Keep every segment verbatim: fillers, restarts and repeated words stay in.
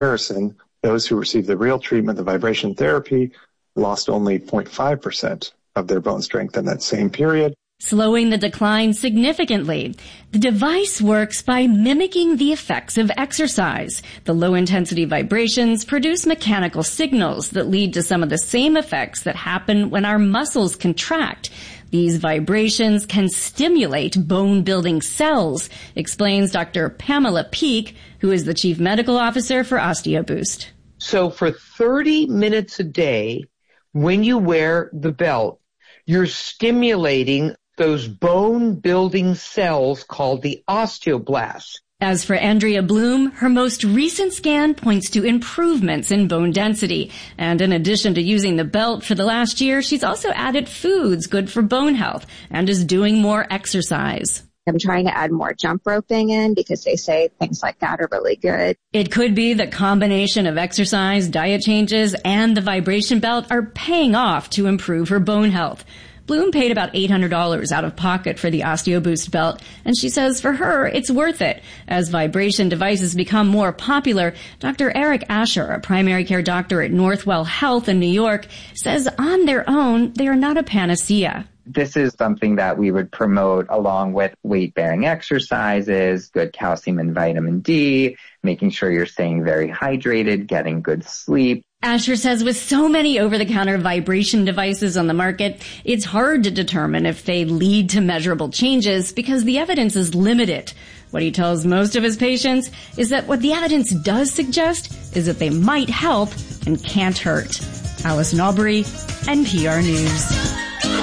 comparison, those who received the real treatment, the vibration therapy, lost only zero point five percent of their bone strength in that same period, slowing the decline significantly. The device works by mimicking the effects of exercise. The low-intensity vibrations produce mechanical signals that lead to some of the same effects that happen when our muscles contract. These vibrations can stimulate bone-building cells, explains Doctor Pamela Peak, who is the Chief Medical Officer for OsteoBoost. So for thirty minutes a day, when you wear the belt, you're stimulating those bone-building cells called the osteoblasts. As for Andrea Bloom, her most recent scan points to improvements in bone density. And in addition to using the belt for the last year, she's also added foods good for bone health and is doing more exercise. I'm trying to add more jump roping in because they say things like that are really good. It could be the combination of exercise, diet changes, and the vibration belt are paying off to improve her bone health. Bloom paid about eight hundred dollars out of pocket for the OsteoBoost belt, and she says for her, it's worth it. As vibration devices become more popular, Doctor Eric Asher, a primary care doctor at Northwell Health in New York, says on their own, they are not a panacea. This is something that we would promote along with weight-bearing exercises, good calcium and vitamin D, making sure you're staying very hydrated, getting good sleep. Asher says with so many over-the-counter vibration devices on the market, it's hard to determine if they lead to measurable changes because the evidence is limited. What he tells most of his patients is that what the evidence does suggest is that they might help and can't hurt. Allison Aubrey, N P R News.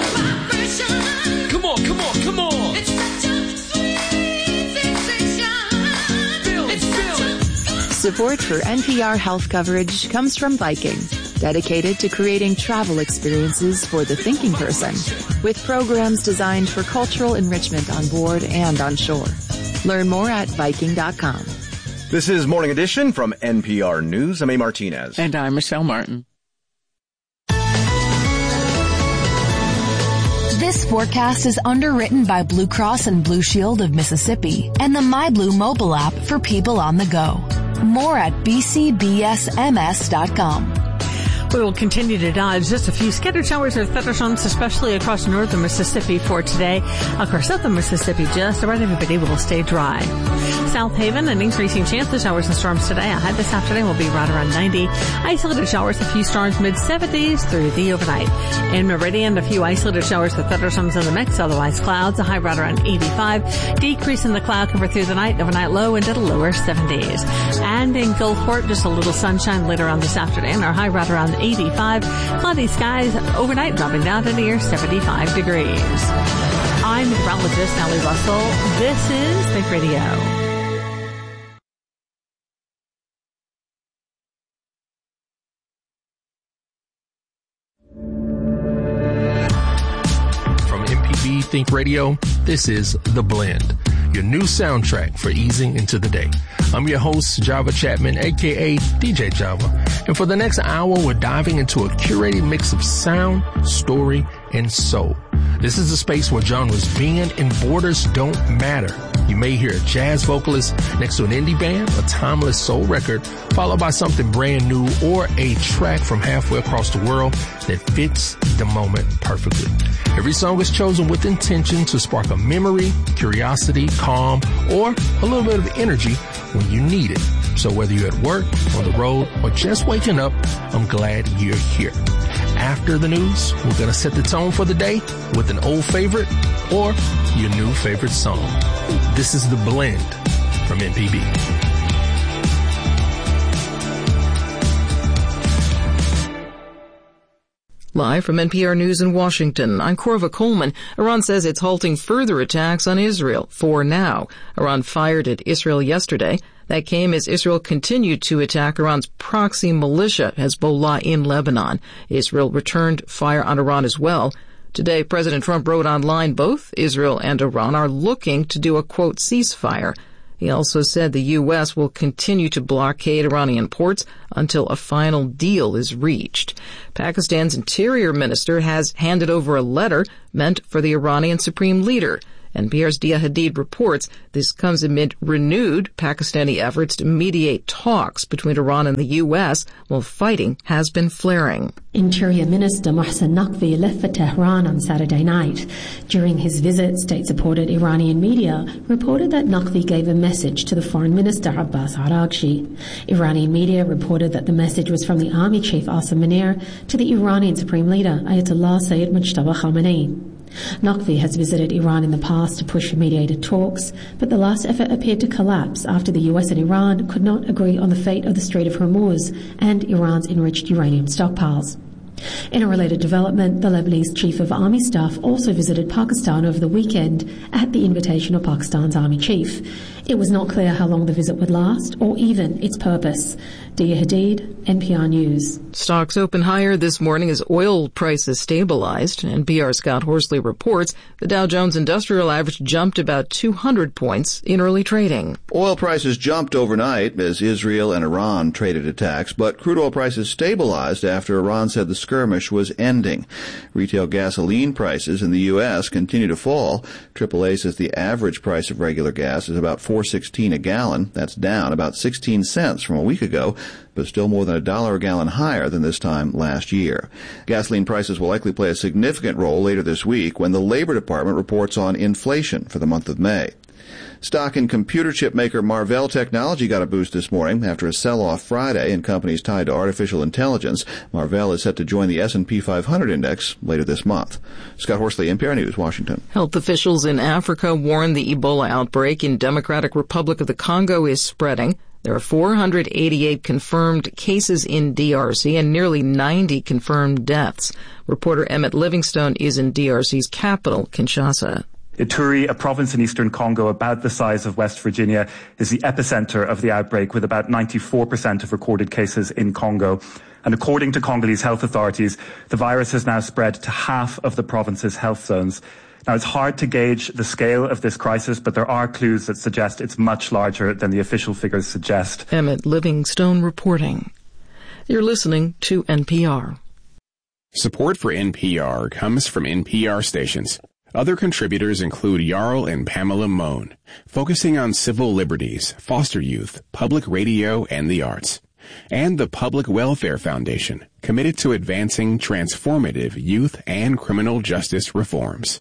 Come on, come on, come on. It's such a sweet sensation. Feel it, feel it. Support for N P R health coverage comes from Viking, dedicated to creating travel experiences for the thinking person, with programs designed for cultural enrichment on board and on shore. Learn more at Viking dot com. This is Morning Edition from N P R News. I'm A. Martinez. And I'm Michelle Martin. This forecast is underwritten by Blue Cross and Blue Shield of Mississippi and the MyBlue mobile app for people on the go. More at b c b s m s dot com. We will continue to dodge just a few scattered showers or thunderstorms, especially across northern Mississippi for today. Across southern Mississippi, just about everybody will stay dry. South Haven, an increasing chance of showers and storms today. A high this afternoon will be right around ninety. Isolated showers, a few storms mid-seventies through the overnight. In Meridian, a few isolated showers with thunderstorms in the mix, otherwise clouds, a high right around eighty-five. Decrease in the cloud cover through the night, overnight low into the lower seventies. And in Gulfport, just a little sunshine later on this afternoon, our high right around eighty-five. Cloudy skies overnight dropping down to near seventy-five degrees. I'm meteorologist Allie Russell. This is Think Radio. Think Radio, this is The Blend, your new soundtrack for easing into the day. I'm your host, Java Chapman, aka D J Java, and for the next hour, we're diving into a curated mix of sound, story, and soul. This is a space where genres bend and borders don't matter. You may hear a jazz vocalist next to an indie band, a timeless soul record, followed by something brand new, or a track from halfway across the world that fits the moment perfectly. Every song is chosen with intention to spark a memory, curiosity, calm, or a little bit of energy when you need it. So whether you're at work, on the road, or just waking up, I'm glad you're here. After the news, we're going to set the tone for the day with an old favorite or your new favorite song. This is The Blend from M P B. Live from N P R News in Washington, I'm Corva Coleman. Iran says it's halting further attacks on Israel for now. Iran fired at Israel yesterday. That came as Israel continued to attack Iran's proxy militia, Hezbollah, in Lebanon. Israel returned fire on Iran as well. Today, President Trump wrote online both Israel and Iran are looking to do a, quote, ceasefire. He also said the U S will continue to blockade Iranian ports until a final deal is reached. Pakistan's interior minister has handed over a letter meant for the Iranian supreme leader. N P R's Dia Hadid reports this comes amid renewed Pakistani efforts to mediate talks between Iran and the U S while fighting has been flaring. Interior Minister Mohsen Naqvi left for Tehran on Saturday night. During his visit, state-supported Iranian media reported that Naqvi gave a message to the Foreign Minister Abbas Araghchi. Iranian media reported that the message was from the Army Chief Asim Munir to the Iranian Supreme Leader Ayatollah Sayyid Mujtaba Khamenei. Naqvi has visited Iran in the past to push for mediated talks, but the last effort appeared to collapse after the U S and Iran could not agree on the fate of the Strait of Hormuz and Iran's enriched uranium stockpiles. In a related development, the Lebanese Chief of Army Staff also visited Pakistan over the weekend at the invitation of Pakistan's Army Chief. It was not clear how long the visit would last or even its purpose. Dia Hadid, N P R News. Stocks open higher this morning as oil prices stabilized. N P R's Scott Horsley reports the Dow Jones Industrial Average jumped about two hundred points in early trading. Oil prices jumped overnight as Israel and Iran traded attacks, but crude oil prices stabilized after Iran said the skirmish was ending. Retail gasoline prices in the U S continue to fall. triple A says the average price of regular gas is about four sixteen a gallon. That's down about sixteen cents from a week ago, but still more than a dollar a gallon higher than this time last year. Gasoline prices will likely play a significant role later this week when the Labor Department reports on inflation for the month of May. Stock in computer chip maker Marvell Technology got a boost this morning after a sell-off Friday in companies tied to artificial intelligence. Marvell is set to join the S and P five hundred index later this month. Scott Horsley, N P R News, Washington. Health officials in Africa warn the Ebola outbreak in Democratic Republic of the Congo is spreading. There are four hundred eighty-eight confirmed cases in D R C and nearly ninety confirmed deaths. Reporter Emmett Livingstone is in D R C's capital, Kinshasa. Ituri, a province in eastern Congo about the size of West Virginia, is the epicenter of the outbreak with about ninety-four percent of recorded cases in Congo. And according to Congolese health authorities, the virus has now spread to half of the province's health zones. Now, it's hard to gauge the scale of this crisis, but there are clues that suggest it's much larger than the official figures suggest. Emmett Livingstone reporting. You're listening to N P R. Support for N P R comes from N P R stations. Other contributors include Jarl and Pamela Mohn, focusing on civil liberties, foster youth, public radio, and the arts. And the Public Welfare Foundation, committed to advancing transformative youth and criminal justice reforms.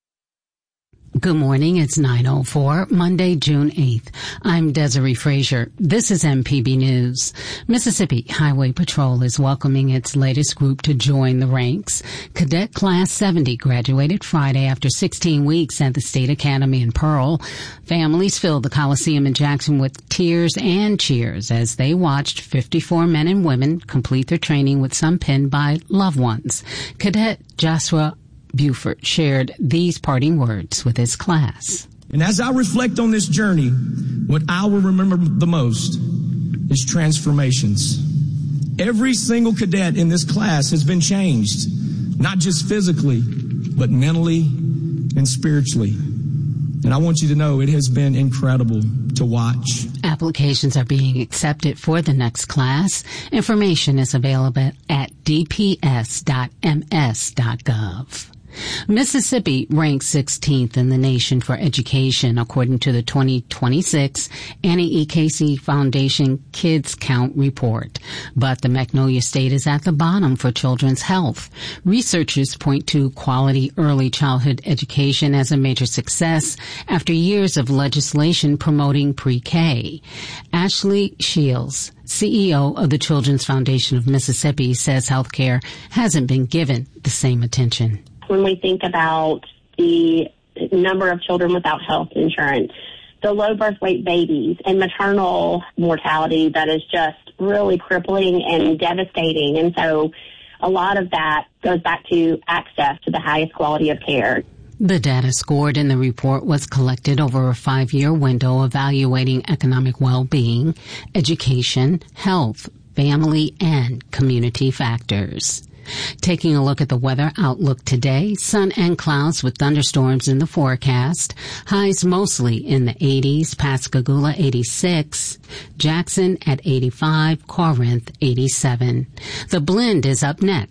Good morning. It's nine oh four, Monday, June eighth. I'm Desiree Frazier. This is M P B News. Mississippi Highway Patrol is welcoming its latest group to join the ranks. Cadet Class seventy graduated Friday after sixteen weeks at the State Academy in Pearl. Families filled the Coliseum in Jackson with tears and cheers as they watched fifty-four men and women complete their training with some penned by loved ones. Cadet Joshua Buford shared these parting words with his class. And as I reflect on this journey, what I will remember the most is transformations. Every single cadet in this class has been changed, not just physically, but mentally and spiritually. And I want you to know it has been incredible to watch. Applications are being accepted for the next class. Information is available at d p s dot m s dot gov. Mississippi ranks sixteenth in the nation for education, according to the twenty twenty-six Annie E. Casey Foundation Kids Count report. But the Magnolia State is at the bottom for children's health. Researchers point to quality early childhood education as a major success after years of legislation promoting pre-K. Ashley Shields, C E O of the Children's Foundation of Mississippi, says healthcare hasn't been given the same attention. When we think about the number of children without health insurance, the low birth weight babies, and maternal mortality that is just really crippling and devastating. And so a lot of that goes back to access to the highest quality of care. The data scored in the report was collected over a five-year window evaluating economic well-being, education, health, family, and community factors. Taking a look at the weather outlook today, sun and clouds with thunderstorms in the forecast. Highs mostly in the eighties, Pascagoula eighty-six, Jackson at eighty-five, Corinth eighty-seven. The Blend is up next.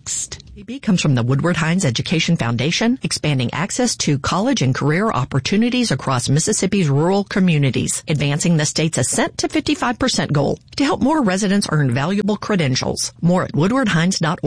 A B comes from the Woodward Hines Education Foundation, expanding access to college and career opportunities across Mississippi's rural communities, advancing the state's ascent to fifty-five percent goal to help more residents earn valuable credentials. More at woodward hines dot org.